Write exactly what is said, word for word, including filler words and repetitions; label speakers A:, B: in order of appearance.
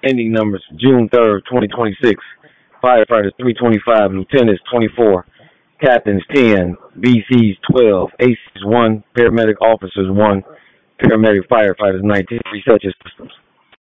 A: ending numbers June third, twenty twenty-six. Firefighters three twenty-five, lieutenants twenty-four, captains ten, B Cs twelve, A Cs one, paramedic officers one, paramedic firefighters nineteen, researcher systems.